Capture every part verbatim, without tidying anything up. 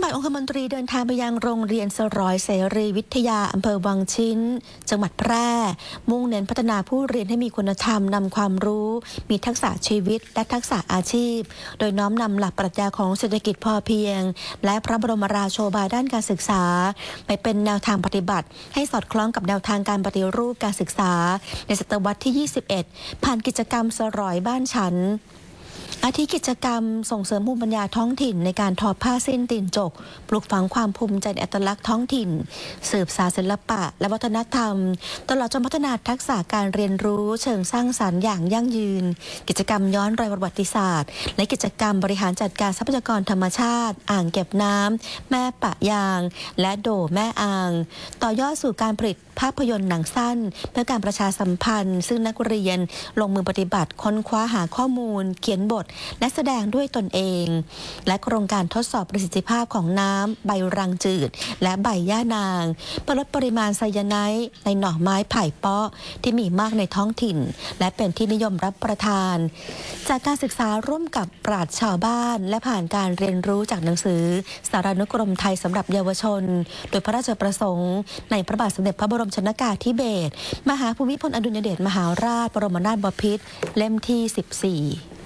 อยองคมนตรีเดินทางไปยังโรงเรียนสร้อยเสรีวิทยาอำเภอวังชิ้นจังหวัดแพร่มุ่งเน้นพัฒนาผู้เรียนให้มีคุณธรรมนำความรู้มีทักษะชีวิตและทักษะอาชีพโดยน้อมนำหลักปรัชญาของเศรษฐกิจพอเพียงและพระบรมราโชบายด้านการศึกษาไปเป็นแนวทางปฏิบัติให้สอดคล้องกับแนวทางการปฏิรูปการศึกษาในศตวรรษที่ยี่สิบเอ็ดผ่านกิจกรรมสร้อยบ้านฉันอาทิกิจกรรมส่งเสริมภูมิปัญญาท้องถิ่นในการทอผ้าสิ้นตีนจกปลูกฝังความภูมิใจในอัตลักษณ์ท้องถิ่นสืบสานศิลปะและวัฒนธรรมตลอดจนพัฒนาทักษะการเรียนรู้เชิงสร้างสรรค์อย่างยั่งยืนกิจกรรมย้อนรอยประวัติศาสตร์และกิจกรรมบริหารจัดการทรัพยากรธรรมชาติอ่างเก็บน้ำแม่ปะยางและโดแม่อ่างต่อยอดสู่การผลิตภาพยนตร์หนังสั้นเพื่อการประชาสัมพันธ์ซึ่งนักเรียนลงมือปฏิบัติค้นคว้าหาข้อมูลเขียนบทและแสดงด้วยตนเองและโครงการทดสอบประสิทธิภาพของน้ำใบรังจืดและใบย่านางเพื่อลดปริมาณไซยาไนด์ในหน่อไม้ไผ่เปาะที่มีมากในท้องถิ่นและเป็นที่นิยมรับประทานจากการศึกษาร่วมกับปราชญ์ชาวบ้านและผ่านการเรียนรู้จากหนังสือสารานุกรมไทยสำหรับเยาวชนโดยพระราชประสงค์ในพระบาทสมเด็จพระบรมชนกาธิเบศรมหาภูมิพลอดุลยเดชมหาราชบรมนาถบพิตรเล่มที่สิบสี่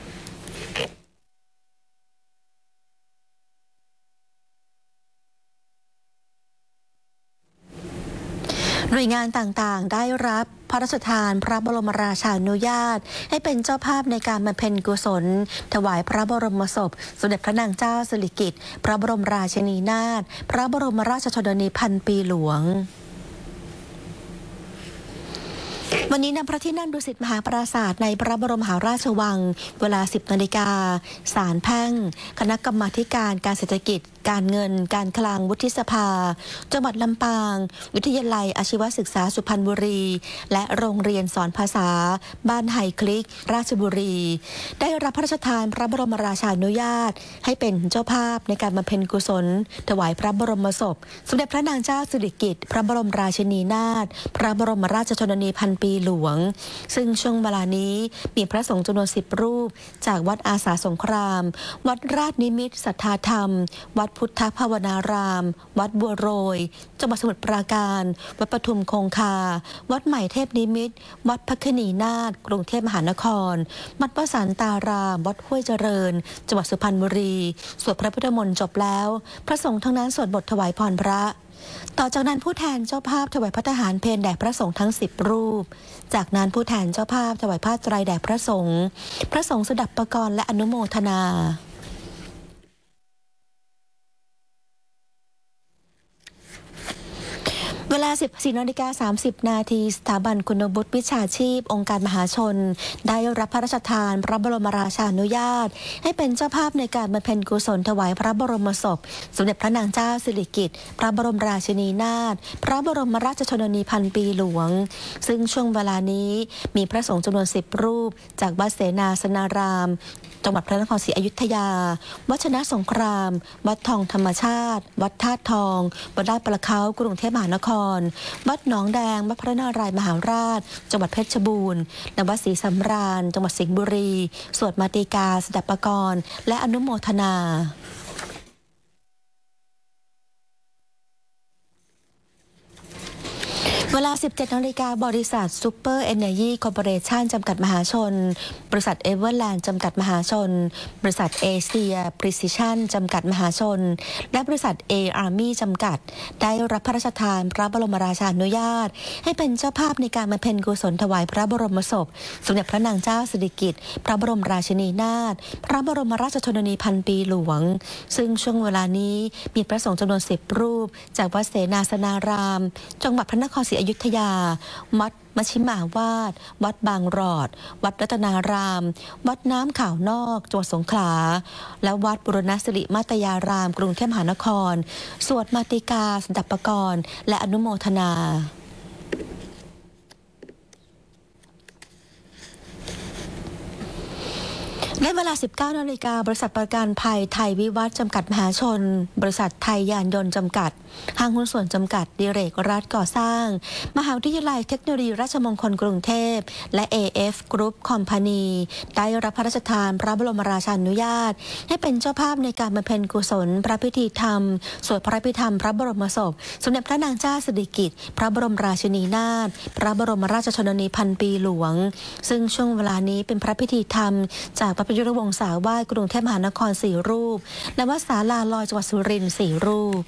หน่วยงานต่างๆได้รับพระราชทานพระบรมราชานุญาตให้เป็นเจ้าภาพในการบำเพ็ญกุศลถวายพระบรมศพสมเด็จพระนางเจ้าสิริกิติ์พระบรมราชินีนาถพระบรมราชชนนีพันปีหลวงวันนี้ณพระที่นั่งดุสิตมหาปราสาทในพระบรมมหาราชวังเวลา สิบนาฬิกาศาลแพ่งคณะกรรมาการการเศรษฐกิจการเงินการคลังวุฒิสภาจังหวัดลำปางวิทยาลัยอาชีวศึกษาสุพรรณบุรีและโรงเรียนสอนภาษาบ้านไฮคลิกราชบุรีได้รับพระราชทานพระบรมราชานุญาตให้เป็นเจ้าภาพในการบำเพ็ญกุศลถวายพระบรมศพสมเด็จพระนางเจ้าสิริกิติ์พระบรมราชินีนาถพระบรมราชชนนีพันปีหลวงซึ่งช่วงเวลานี้มีพระสงฆ์จำนวนสิบรูปจากวัดอาสาสงครามวัดราชนิมิตรสัทธาธรรมวัดพุทธภาวนารามวัดบัวโรยจังหวัดสมุทรปราการวัดปทุมคงคาวัดใหม่เทพนิมิตรวัดพระคณีนาถกรุงเทพมหานครวัดประสานตารามวัดห้วยเจริญจังหวัดสุพรรณบุรีสวดพระพุทธมนต์จบแล้วพระสงฆ์ทั้งนั้นสวดบทถวายพรพระต่อจากนั้นผู้แทนเจ้าภาพถวายพระทหารเพลแด่พระสงฆ์ทั้งสิบรูปจากนั้นผู้แทนเจ้าภาพถวายผ้าไตรแด่พระสงฆ์พระสงฆ์สดับประกรณ์และอนุโมทนาเวลา สิบสี่นาฬิกาสามสิบนาทีสถาบันคุณวุฒิวิชาชีพองค์การมหาชนได้รับพระราชทานพระบรมราชานุญาตให้เป็นเจ้าภาพในการบำเพ็ญกุศลถวายพระบรมศพสมเด็จพระนางเจ้าสิริกิติ์พระบรมราชินีนาถพระบรมราชชนนีพันปีหลวงซึ่งช่วงเวลานี้มีพระสงฆ์จำนวนสิบรูปจากวัดเสนาสนารามจังหวัดพระนครศรีอยุธยาวัดชนะสงครามวัดทองธรรมชาติวัดธาตุทองวัดลาดประเขากรุงเทพมหานครวัดหนองแดงวัดพระนารายมหาราชจังหวัดเพชรบูรณ์และวัดศรีสำราญจังหวัดสิงห์บุรีสวดมาติกาสดับประกรณ์และอนุโมทนาเวลา สิบเจ็ดนาฬิกาบริษัทซูเปอร์เอเนอร์จีคอร์ปอเรชั่นจำกัดมหาชนบริษัทเอเวอร์แลนด์จำกัดมหาชนบริษัทเอเชียพรีซิชั่นจำกัดมหาชนและบริษัทเออาร์มี่จำกัดได้รับพระราชทานพระบรมราชานุญาตให้เป็นเจ้าภาพในการบำเพ็ญกุศลถวายพระบรมศพสมเด็จพระนางเจ้าสิริกิติ์พระบรมราชินีนาถพระบรมราชชนนีพันปีหลวงซึ่งช่วงเวลานี้มีพระสงฆ์จำนวนสิบรูปจากวัดเสนาสนารามจังหวัดพระนครศรีอยุธยาวัดมชิมาวาดวัดบางหลอดวัดรัตนารามวัดน้ำขาวนอกจังหวัดสงขลาและวัดบุรณสิริมาตยารามกรุงเทพมหานครสวดมาติกาสดับประกรณ์และอนุโมทนาและเวลา สิบเก้า นาฬิกาบริษัทประกันภัยไทยวิวัฒน์จำกัดมหาชนบริษัทไทยยานยนต์จำกัดห้างหุ้นส่วนจำกัดดิเรกรัฐก่อสร้างมหาวิทยาลัยเทคโนโลยีราชมงคลกรุงเทพและ เอ เอฟ Group Company ได้รับพระราชทานพระบรมราชานุญาตให้เป็นเจ้าภาพในการบำเพ็ญกุศลพระพิธีธรรมสวดพระพิธรรมพระบรมศพสมเด็จพระนางเจ้าสิริกิติ์พระบรมราชินีนาถพระบรมราชชนนีพันปีหลวงซึ่งช่วงเวลานี้เป็นพระพิธีธรรมจากพระประยุรวงศาวาสกรุงเทพมหานครสี่รูปและวัดศาลาลอยจังหวัดสุรินทร์สี่รูป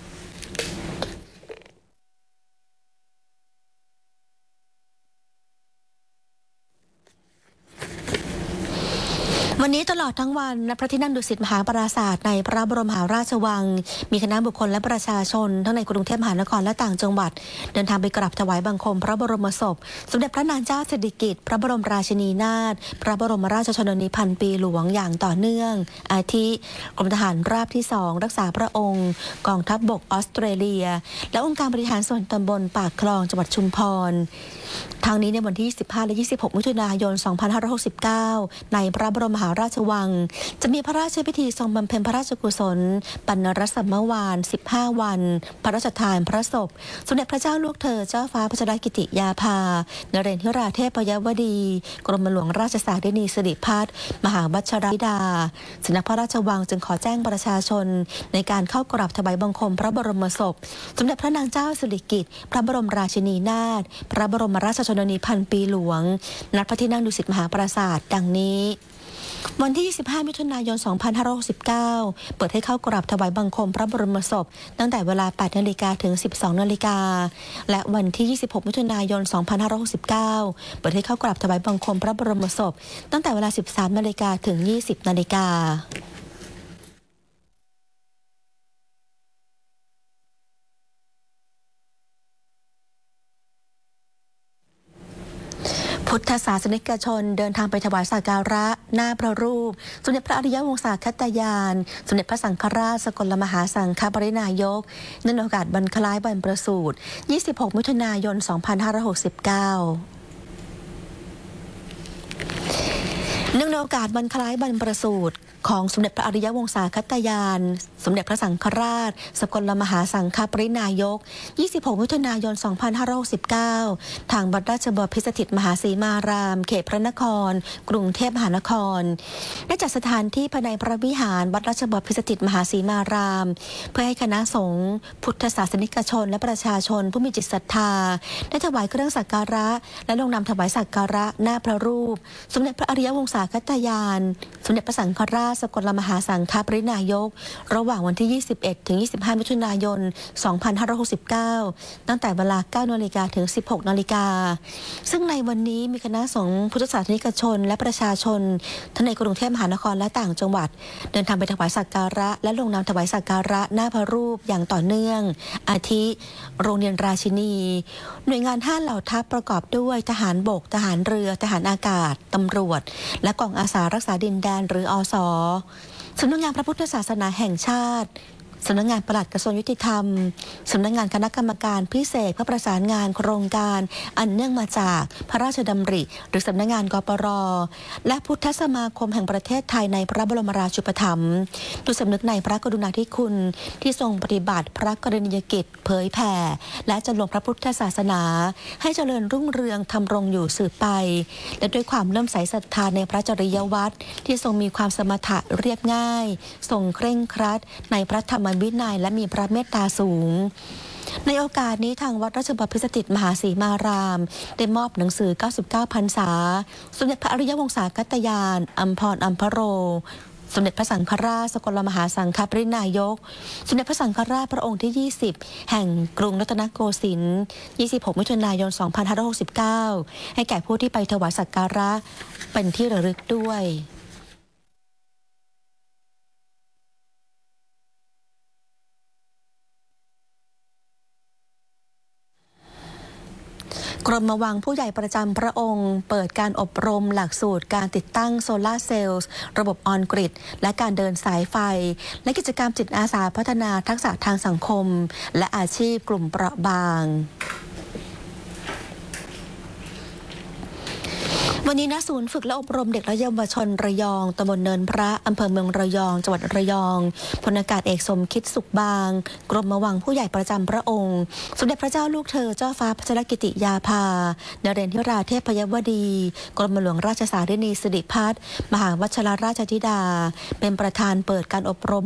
วันนี้ตลอดทั้งวันณพระที่นั่งดุสิตมหาปราสาทในพระบรมมหาราชวังมีคณะบุคคลและประชาชนทั้งในกรุงเทพมหานครและต่างจังหวัดเดินทางไปกราบถวายบังคมพระบรมศพสมเด็จพระนางเจ้าสิริกิติ์พระบรมราชินีนาถพระบรมราชชนนีพันปีหลวงอย่างต่อเนื่องอาทิกรมทหารราบที่สองรักษาพระองค์กองทัพบกออสเตรเลียและองค์การบริหารส่วนตำบลปากคลองจังหวัดชุมพรทางนี้ในวันที่ยี่สิบห้าและยี่สิบหกมิถุนายนสองพันห้าร้อยหกสิบเก้าในพระบรมมหาราชวังจะมีพระราชพิธีทรงบำเพ็ญพระราชกุศลปัณณรสมวานสิบห้าวันพระราชทานพระศพสมเด็จพระเจ้าลูกเธอเจ้าฟ้าพัชรกิติยาภานเรศวราเทพยวดีกรมหลวงราชสารินีสิริพัฒน์มหาวัชรธิดาสำนักพระราชวังจึงขอแจ้งประชาชนในการเข้ากราบถวายบังคมพระบรมศพสมเด็จพระนางเจ้าสิริกิติ์พระบรมราชินีนาถพระบรมราชชนนีพันปีหลวงณพระที่นั่งดุสิตมหาปราสาทดังนี้วันที่ยี่สิบห้ามิถุนายนสองพันห้าร้อยหกสิบเก้าเปิดให้เข้ากราบถวายบังคมพระบรมศพตั้งแต่เวลา แปด นาฬิกาถึง สิบสอง นาฬิกาและวันที่ยี่สิบหกมิถุนายนสองพันห้าร้อยหกสิบเก้าเปิดให้เข้ากราบถวายบังคมพระบรมศพตั้งแต่เวลา สิบสาม นาฬิกาถึง ยี่สิบ นาฬิกาพุทธศาสนิกชนเดินทางไปถวายสักการะหน้าพระรูปสมเด็จพระอริยวงศาคตยานสมเด็จพระสังฆราชสกลมหาสังฆปรินายกเนื่องในโอกาสวันคล้ายวันประสูติยี่สิบหกมิถุนายนสองพันห้าร้อยหกสิบเก้าเนื่องในโอกาสวันคล้ายวันประสูติของสมเด็จพระอริยวงศาคตยานสมเด็จพระสังฆราชสกลมหาสังฆปรินายกยี่สิบหกมิถุนายนสองพันห้าร้อยหกสิบเก้าทางวัดราชบพิสถิตมหาสีมารามเขตพระนครกรุงเทพมหานครได้จัดสถานที่ภายในพระวิหารวัดราชบพิสถิตมหาสีมารามเพื่อให้คณะสงฆ์พุทธศาสนิกชนและประชาชนผู้มีจิตศรัทธาได้ถวายเครื่องสักการะและลงนามถวายสักการะหน้าพระรูปสมเด็จพระอริยวงศาคตยานสมเด็จพระสังฆราชสกลมหาสังฆปรินายกระหว่างวันที่ยี่สิบเอ็ดถึงยี่สิบห้ามิถุนายนสองพันห้าร้อยหกสิบเก้าตั้งแต่เวลา เก้า นาฬิกาถึง สิบหก นาฬิกาซึ่งในวันนี้มีคณะสงฆ์พุทธศาสนิกชนและประชาชนทั้งในกรุงเทพมหานครและต่างจังหวัดเดินทางไปถวายสักการะและลงนามถวายสักการะหน้าพระรูปอย่างต่อเนื่องอาทิโรงเรียนราชินีหน่วยงานห้าเหล่าทัพประกอบด้วยทหารบกทหารเรือทหารอากาศตำรวจและกองอาสารักษาดินแดนหรืออส.สำนักงานพระพุทธศาสนาแห่งชาติสำนักงานปลัดกระทรวงยุติธรรมสำนักงานคณะกรรมการพิเศษเพื่อประสานงานโครงการอันเนื่องมาจากพระราชดำริหรือสำนักงานกปร.และพุทธสมาคมแห่งประเทศไทยในพระบรมราชูปถัมภ์ด้วยสำนึกในพระกรุณาธิคุณที่ทรงปฏิบัติพระกรณียกิจเผยแผ่และจรวงพระพุทธศาสนาให้เจริญรุ่งเรืองทำรงอยู่สืบไปและด้วยความเลื่อมใสศรัทธาในพระจริยวัตรที่ทรงมีความสมถะเรียบง่ายทรงเคร่งครัดในพระธรรมวินัยและมีพระเมตตาสูงในโอกาสนี้ทางวัดราชบพิสถิตมหาสีมารามได้มอบหนังสือเก้าสิบเก้าพรรษาสมเด็จพระอริยวงศาคตยานอัมพรอัมพโรสมเด็จพระสังฆราชสกลมหาสังฆปรินายกสมเด็จพระสังฆราชพระองค์ที่ยี่สิบแห่งกรุงรัตนโกสินทร์ยี่สิบหกมิถุนายนสองพันห้าร้อยหกสิบเก้าให้แก่ผู้ที่ไปถวายสักการะเป็นที่ระลึกด้วยกรมวังผู้ใหญ่ประจำพระองค์เปิดการอบรมหลักสูตรการติดตั้งโซลาร์เซลล์ระบบออนกริดและการเดินสายไฟและกิจกรรมจิตอาสาพัฒนาทักษะทางสังคมและอาชีพกลุ่มเปราะบางวันนี้ณศูนย์ฝึกและอบรมเด็กและเยาวชนระยองตำบลเนินพระอำเภอเมืองระยองจังหวัดระยองพลอากาศเอกสมคิดสุขบางกรมวังผู้ใหญ่ประจำพระองค์สมเด็จพระเจ้าลูกเธอเจ้าฟ้าพัชรกิติยาภานเรนทิราเทพยวดีกรมหลวงราชสารินีสิริพัฒน์มหาวชิรราชธิดาเป็นประธานเปิดการอบรม